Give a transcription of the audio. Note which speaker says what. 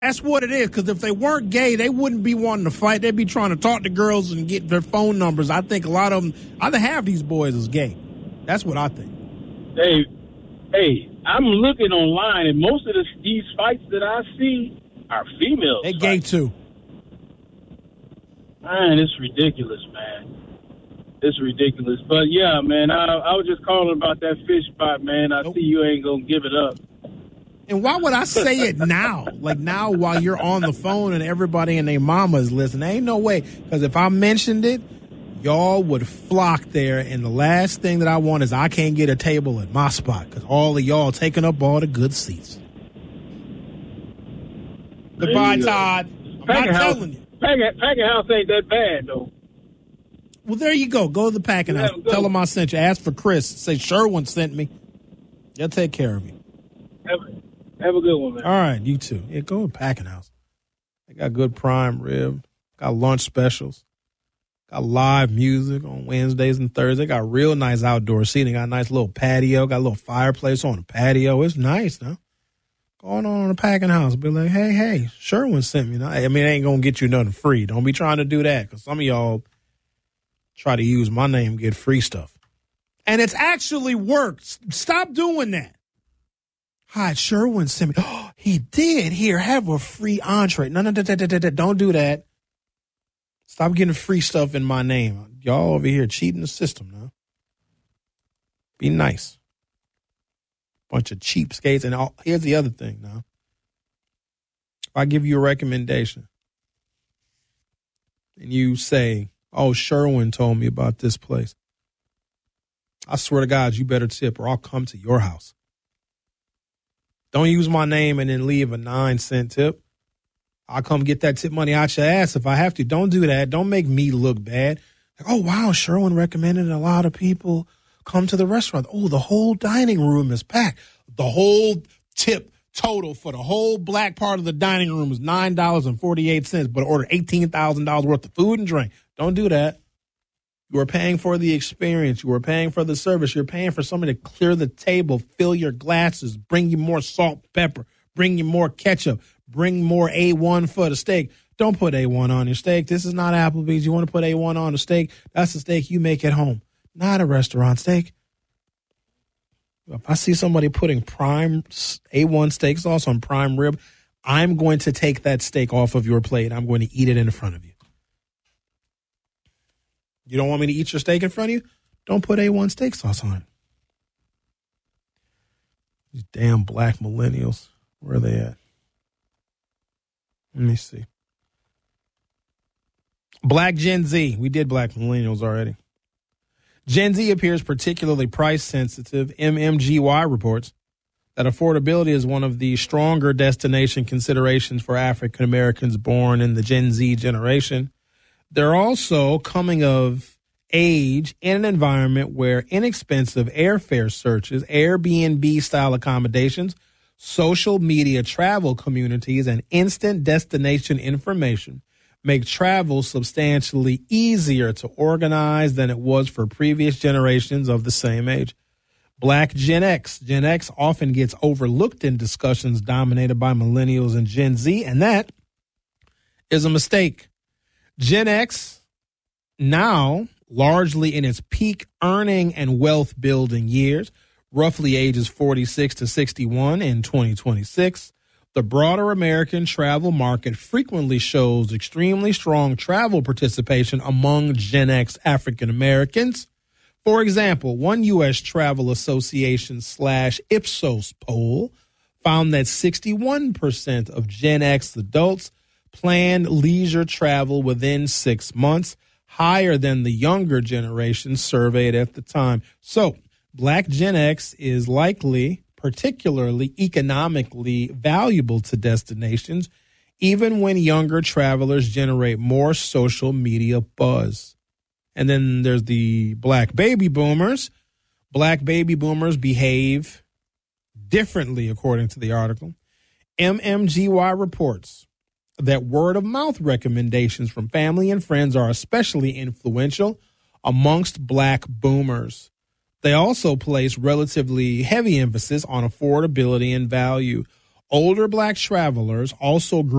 Speaker 1: That's what it is, because if they weren't gay, they wouldn't be wanting to fight. They'd be trying to talk to girls and get their phone numbers. I think a lot of them, either half these boys is gay. That's what I think.
Speaker 2: Hey, I'm looking online, and most of these fights that I see are females.
Speaker 1: They gay too.
Speaker 2: Man, it's ridiculous, man. It's ridiculous. But, yeah, man, I was just calling about that fish spot, man. I see you ain't going to give it up.
Speaker 1: And why would I say it now? Like now while you're on the phone and everybody and their mama is listening. Ain't no way. Because if I mentioned it, y'all would flock there. And the last thing that I want is I can't get a table at my spot because all of y'all taking up all the good seats. Goodbye, Todd. I'm not telling you.
Speaker 2: Packing house ain't that bad, though.
Speaker 1: Well, there you go. Go to the packing house. Tell them I sent you. Ask for Chris. Say Sherwin sent me. They'll take care of you.
Speaker 2: Have a good one, man.
Speaker 1: All right, you too. Yeah, go to the packing house. They got good prime rib. Got lunch specials. Got live music on Wednesdays and Thursdays. Got real nice outdoor seating. Got a nice little patio. Got a little fireplace on the patio. It's nice now. Going on the packing house. Be like, hey, Sherwin sent me. I mean, it ain't going to get you nothing free. Don't be trying to do that because some of y'all try to use my name and get free stuff. And it's actually worked. Stop doing that. Hi, Sherwin sent me. Oh, he did. Here, have a free entree. No, don't do that. Stop getting free stuff in my name. Y'all over here cheating the system now. Be nice. Bunch of cheapskates. And here's the other thing now. If I give you a recommendation and you say, oh, Sherwin told me about this place, I swear to God, you better tip or I'll come to your house. Don't use my name and then leave a 9-cent tip. I'll come get that tip money out your ass if I have to. Don't do that. Don't make me look bad. Like, oh, wow, Sherwin recommended a lot of people come to the restaurant. Oh, the whole dining room is packed. The whole tip total for the whole black part of the dining room is $9.48, but order $18,000 worth of food and drink. Don't do that. You are paying for the experience. You are paying for the service. You're paying for somebody to clear the table, fill your glasses, bring you more salt, pepper, bring you more ketchup, bring more A1 for the steak. Don't put A1 on your steak. This is not Applebee's. You want to put A1 on the steak? That's the steak you make at home, not a restaurant steak. If I see somebody putting prime A1 steak sauce on prime rib, I'm going to take that steak off of your plate. I'm going to eat it in front of you. You don't want me to eat your steak in front of you? Don't put A1 steak sauce on it. These damn black millennials. Where are they at? Let me see. Black Gen Z. We did black millennials already. Gen Z appears particularly price sensitive. MMGY reports that affordability is one of the stronger destination considerations for African Americans born in the Gen Z generation. They're also coming of age in an environment where inexpensive airfare searches, Airbnb-style accommodations, social media travel communities, and instant destination information make travel substantially easier to organize than it was for previous generations of the same age. Black Gen X. Gen X often gets overlooked in discussions dominated by millennials and Gen Z, and that is a mistake. Gen X, now largely in its peak earning and wealth building years, roughly ages 46 to 61 in 2026, the broader American travel market frequently shows extremely strong travel participation among Gen X African Americans. For example, one U.S. Travel Association / Ipsos poll found that 61% of Gen X adults planned leisure travel within 6 months, higher than the younger generation surveyed at the time. So, Black Gen X is likely particularly economically valuable to destinations, even when younger travelers generate more social media buzz. And then there's the Black baby boomers. Black baby boomers behave differently, according to the article. MMGY reports that word-of-mouth recommendations from family and friends are especially influential amongst Black boomers. They also place relatively heavy emphasis on affordability and value. Older Black travelers also grew